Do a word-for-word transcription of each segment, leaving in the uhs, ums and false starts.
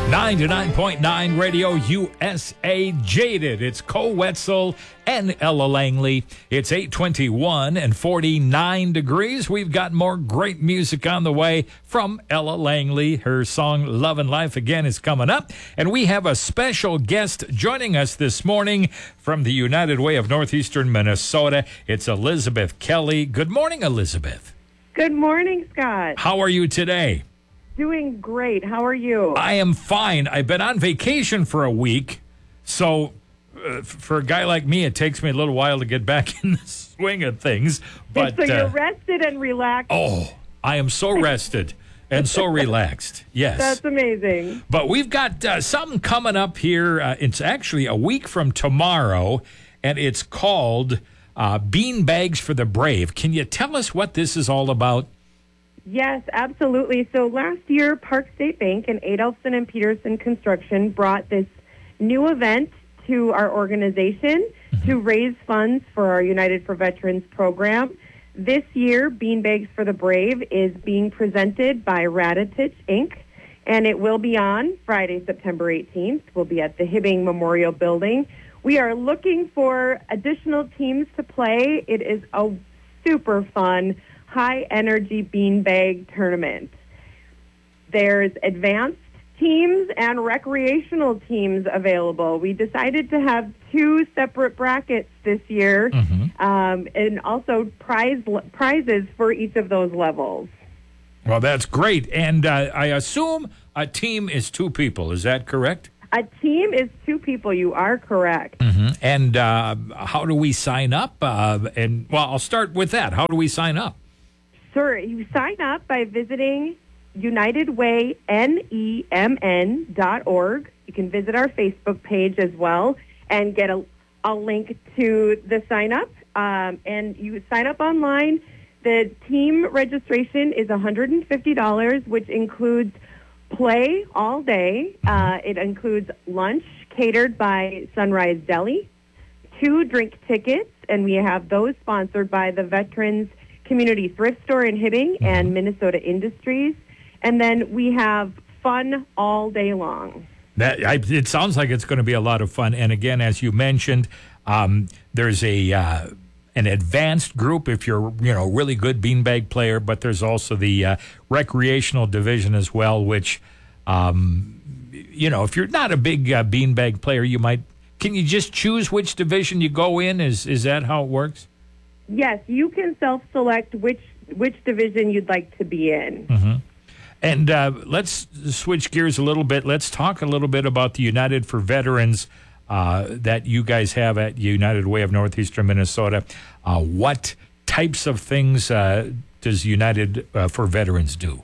ninety-nine point nine Radio U S A Jaded. It's Cole Wetzel and Ella Langley. It's eight twenty-one and forty-nine degrees. We've got more great music on the way from Ella Langley. Her song Love and Life again is coming up. And we have a special guest joining us this morning from the United Way of Northeastern Minnesota. It's Elizabeth Kelly. Good morning, Elizabeth. Good morning, Scott. How are you today? Doing great. How are you? I am fine. I've been on vacation for a week, so uh, for a guy like me, it takes me a little while to get back in the swing of things. But so you're uh, rested and relaxed. Oh, I am so rested and so relaxed. Yes. That's amazing. But we've got uh, something coming up here. Uh, it's actually a week from tomorrow, and it's called uh, Bean Bags for the Brave. Can you tell us what this is all about? Yes, absolutely. So last year, Park State Bank and Adelson and Peterson Construction brought this new event to our organization mm-hmm. to raise funds for our United for Veterans program. This year, Bean Bags for the Brave is being presented by Radatich Incorporated, and it will be on Friday, September eighteenth. We'll be at the Hibbing Memorial Building. We are looking for additional teams to play. It is a super fun high-energy beanbag tournament. There's advanced teams and recreational teams available. We decided to have two separate brackets this year, mm-hmm. um, and also prize prizes for each of those levels. Well, that's great. And uh, I assume a team is two people. Is that correct? A team is two people. You are correct. Mm-hmm. And uh, how do we sign up? Uh, and well, I'll start with that. How do we sign up? Sure. You sign up by visiting united way n e m n dot org. You can visit our Facebook page as well and get a, a link to the sign up. Um, and you sign up online. The team registration is one hundred fifty dollars, which includes play all day. Uh, it includes lunch catered by Sunrise Deli, two drink tickets, and we have those sponsored by the Veterans Community Thrift Store in Hibbing mm-hmm. and Minnesota Industries. And then we have fun all day long. That I, it sounds like it's going to be a lot of fun. And again, as you mentioned, um, there's a uh, an advanced group if you're you know really good beanbag player, but there's also the uh, recreational division as well, which um, you know if you're not a big uh, beanbag player, you might. Can you just choose which division you go in? Is is that how it works? Yes, you can self-select which which division you'd like to be in. Mm-hmm. And uh, let's switch gears a little bit. Let's talk a little bit about the United for Veterans uh, that you guys have at United Way of Northeastern Minnesota. Uh, what types of things uh, does United uh, for Veterans do?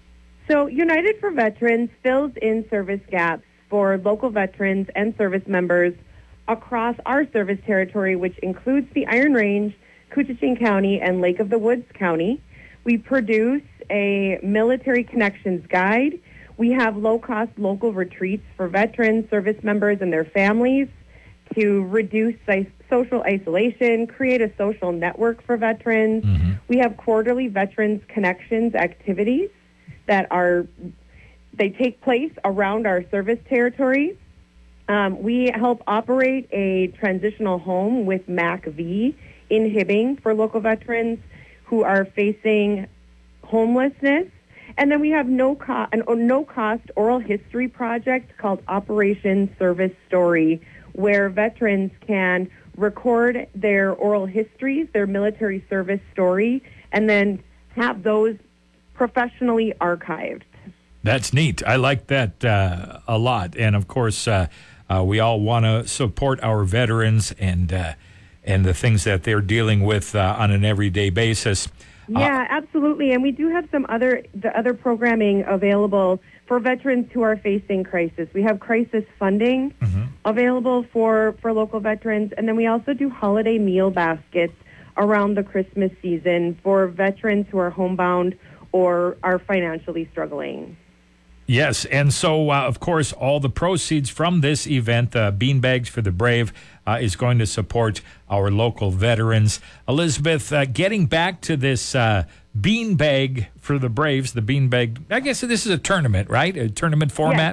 So United for Veterans fills in service gaps for local veterans and service members across our service territory, which includes the Iron Range, Koochiching County, and Lake of the Woods County. We produce a military connections guide. We have low-cost local retreats for veterans, service members, and their families to reduce social isolation, create a social network for veterans. Mm-hmm. We have quarterly Veterans Connections activities that are, they take place around our service territory. Um, we help operate a transitional home with M A C V in Hibbing for local veterans who are facing homelessness. And then we have no co- an no-cost oral history project called Operation Service Story, where veterans can record their oral histories, their military service story, and then have those professionally archived. That's neat. I like that uh, a lot. And, of course, uh, uh, we all want to support our veterans and uh, and the things that they're dealing with uh, on an everyday basis. Yeah, uh, absolutely. And we do have some other the other programming available for veterans who are facing crisis. We have crisis funding mm-hmm. available for, for local veterans. And then we also do holiday meal baskets around the Christmas season for veterans who are homebound or are financially struggling. Yes, and so, uh, of course, all the proceeds from this event, uh, Beanbags for the Brave, uh, is going to support our local veterans. Elizabeth, uh, getting back to this uh, Beanbag for the Braves, the Beanbag, I guess this is a tournament, right? A tournament format?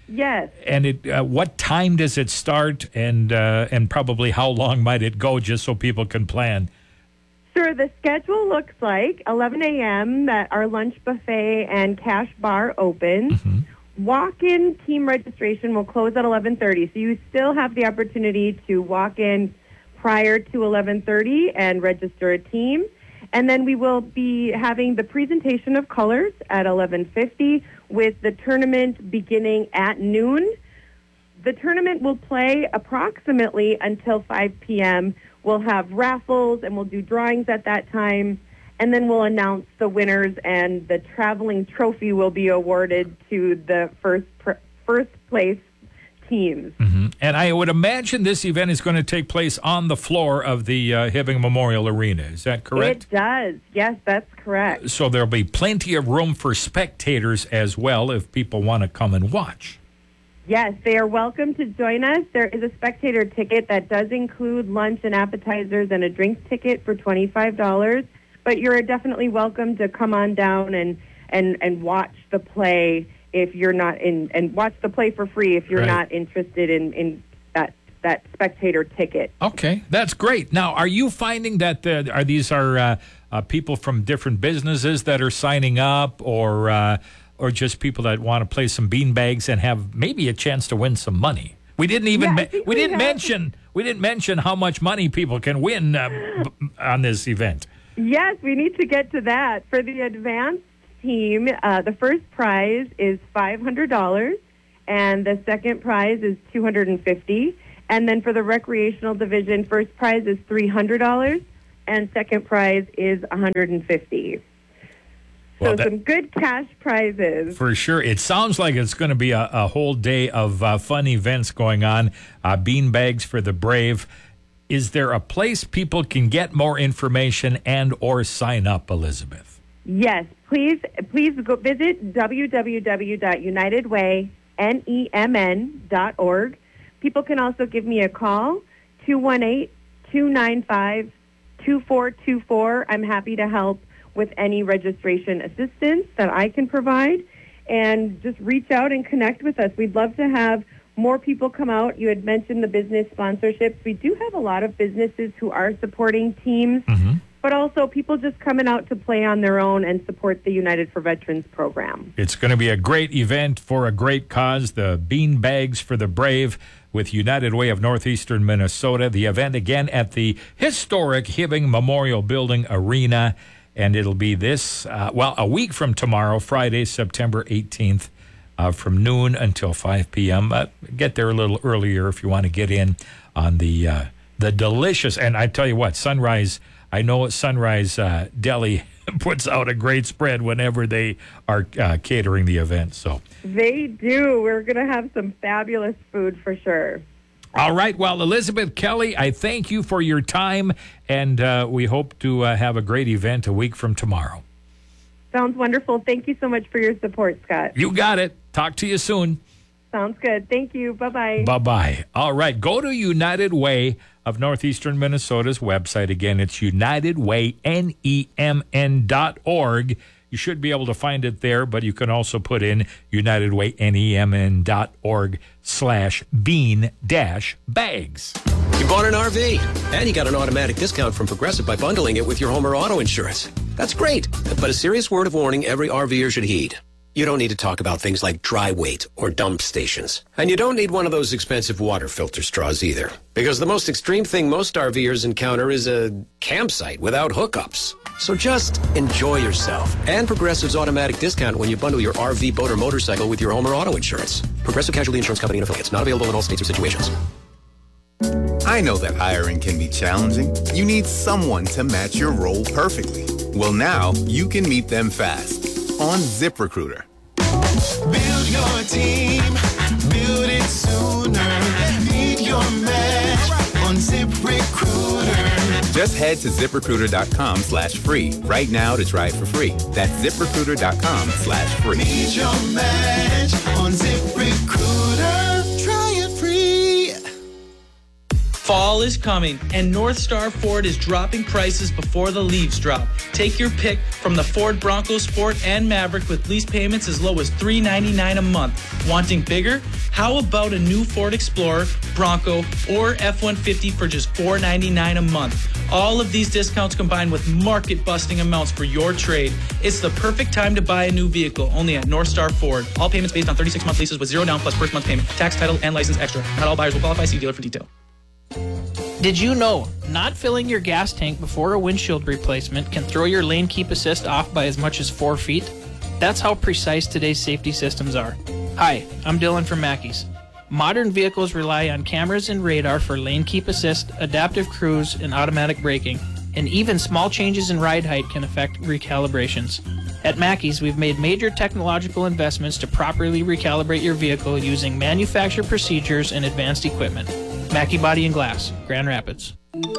Yes. And it, uh, what time does it start, and uh, and probably how long might it go, just so people can plan? Sure. The schedule looks like eleven a.m. that our lunch buffet and cash bar opens. Mm-hmm. Walk-in team registration will close at eleven thirty, so you still have the opportunity to walk in prior to eleven thirty and register a team. And then we will be having the presentation of colors at eleven fifty, with the tournament beginning at noon. The tournament will play approximately until five p.m. We'll have raffles and we'll do drawings at that time. And then we'll announce the winners, and the traveling trophy will be awarded to the first pr- first place teams. Mm-hmm. And I would imagine this event is going to take place on the floor of the uh, Hibbing Memorial Arena. Is that correct? It does. Yes, that's correct. So there'll be plenty of room for spectators as well if people want to come and watch. Yes, they are welcome to join us. There is a spectator ticket that does include lunch and appetizers and a drinks ticket for twenty-five dollars. But you're definitely welcome to come on down and, and, and watch the play if you're not in, and watch the play for free if you're Right. not interested in, in that that spectator ticket. Okay, that's great. Now, are you finding that the, are these are uh, uh, people from different businesses that are signing up, or uh, or just people that want to play some beanbags and have maybe a chance to win some money? We didn't even Yeah, I me- think we we didn't have- mention we didn't mention how much money people can win uh, b- on this event. Yes, we need to get to that. For the advanced team, uh, the first prize is five hundred dollars, and the second prize is two hundred fifty dollars. And then for the recreational division, first prize is three hundred dollars, and second prize is one hundred fifty dollars. So Well, that- some good cash prizes. For sure. It sounds like it's going to be a, a whole day of uh, fun events going on. Uh, beanbags for the brave. Is there a place people can get more information and or sign up, Elizabeth? Yes, please please go visit w w w dot united way nemn dot org. People can also give me a call, two one eight, two nine five, two four two four. I'm happy to help with any registration assistance that I can provide. And just reach out and connect with us. We'd love to have more people come out. You had mentioned the business sponsorships. We do have a lot of businesses who are supporting teams, Mm-hmm. but also people just coming out to play on their own and support the United for Veterans program. It's going to be a great event for a great cause, the Bean Bags for the Brave with United Way of Northeastern Minnesota. The event again at the historic Hibbing Memorial Building Arena, and it'll be this, uh, well, a week from tomorrow, Friday, September eighteenth, uh, from noon until five p.m. Uh, get there a little earlier if you want to get in on the uh, the delicious, and I tell you what, Sunrise, I know Sunrise uh, Deli puts out a great spread whenever they are uh, catering the event. So, They do. We're going to have some fabulous food for sure. all right. Well, Elizabeth Kelly, I thank you for your time, and uh, we hope to uh, have a great event a week from tomorrow. Sounds wonderful. Thank you so much for your support, Scott. You got it. Talk to you soon. Sounds good. Thank you. Bye-bye. Bye-bye. All right. Go to United Way of Northeastern Minnesota's website. Again, it's united way N E M N dot org. You should be able to find it there, but you can also put in united way N E M N dot org slash bean dash bags. You bought an R V, and you got an automatic discount from Progressive by bundling it with your home or auto insurance. That's great, but a serious word of warning every RVer should heed. You don't need to talk about things like dry weight or dump stations. And you don't need one of those expensive water filter straws either. Because the most extreme thing most RVers encounter is a campsite without hookups. So just enjoy yourself. And Progressive's automatic discount when you bundle your R V, boat, or motorcycle with your home or auto insurance. Progressive Casualty Insurance Company and Affiliates. Not available in all states or situations. I know that hiring can be challenging. You need someone to match your role perfectly. Well, now you can meet them fast on ZipRecruiter. Build your team, build it sooner. Meet your match on ZipRecruiter. Just head to ZipRecruiter.com slash free right now to try it for free. That's ZipRecruiter.com slash free. Meet your match on ZipRecruiter. Try it free. Fall Fall is coming, and North Star Ford is dropping prices before the leaves drop. Take your pick from the Ford Bronco Sport and Maverick with lease payments as low as three hundred ninety-nine dollars a month. Wanting bigger? How about a new Ford Explorer, Bronco, or F one fifty for just four hundred ninety-nine dollars a month? All of these discounts combined with market-busting amounts for your trade. It's the perfect time to buy a new vehicle, only at North Star Ford. All payments based on thirty-six month leases with zero down plus first month payment. Tax, title, and license extra. Not all buyers will qualify. See dealer for detail. Did you know not filling your gas tank before a windshield replacement can throw your lane keep assist off by as much as four feet? That's how precise today's safety systems are. Hi, I'm Dylan from Mackey's. Modern vehicles rely on cameras and radar for lane keep assist, adaptive cruise, and automatic braking. And even small changes in ride height can affect recalibrations. At Mackey's, we've made major technological investments to properly recalibrate your vehicle using manufacturer procedures and advanced equipment. Mackey Body and Glass, Grand Rapids.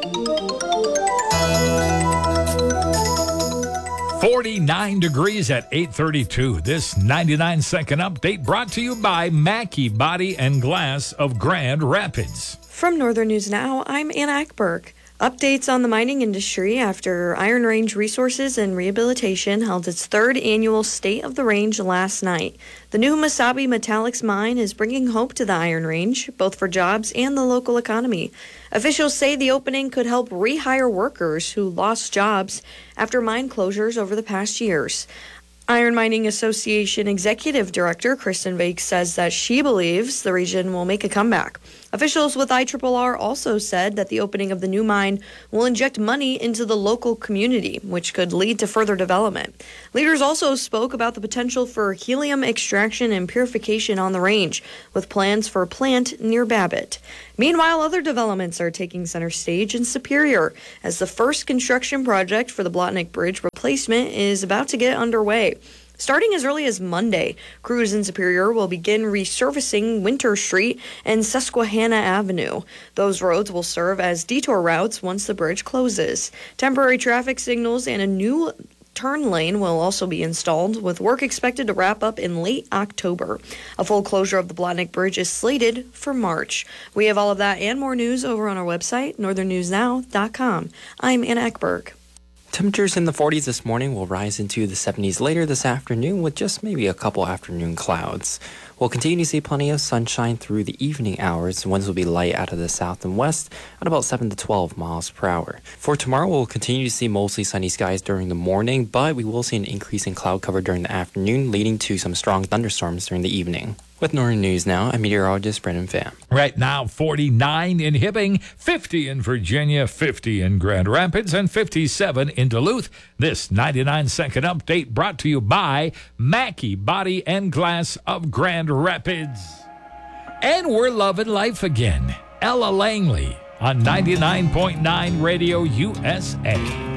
forty-nine degrees at eight thirty-two. This ninety-nine second update brought to you by Mackey Body and Glass of Grand Rapids. From Northern News Now, I'm Anna Eckberg. Updates on the mining industry after Iron Range Resources and Rehabilitation held its third annual State of the Range last night. The new Mesabi Metallics mine is bringing hope to the Iron Range, both for jobs and the local economy. Officials say the opening could help rehire workers who lost jobs after mine closures over the past years. Iron Mining Association Executive Director Kristen Vake says that she believes the region will make a comeback. Officials with I R R R also said that the opening of the new mine will inject money into the local community, which could lead to further development. Leaders also spoke about the potential for helium extraction and purification on the range, with plans for a plant near Babbitt. Meanwhile, other developments are taking center stage in Superior, as the first construction project for the Blotnick Bridge replacement is about to get underway. Starting as early as Monday, crews in Superior will begin resurfacing Winter Street and Susquehanna Avenue. Those roads will serve as detour routes once the bridge closes. Temporary traffic signals and a new turn lane will also be installed, with work expected to wrap up in late October. A full closure of the Blotnick Bridge is slated for March. We have all of that and more news over on our website, northern news now dot com. I'm Anna Eckberg. Temperatures in the forties this morning will rise into the seventies later this afternoon with just maybe a couple afternoon clouds. We'll continue to see plenty of sunshine through the evening hours. Winds will be light out of the south and west at about seven to twelve miles per hour. For tomorrow, we'll continue to see mostly sunny skies during the morning, but we will see an increase in cloud cover during the afternoon, leading to some strong thunderstorms during the evening. With Northern News Now, I'm meteorologist Brendan Pham. Right now, forty-nine in Hibbing, fifty in Virginia, fifty in Grand Rapids, and fifty-seven in Duluth. This ninety-nine second update brought to you by Mackey Body and Glass of Grand Rapids. And we're loving life again. Ella Langley on ninety-nine point nine Radio U S A.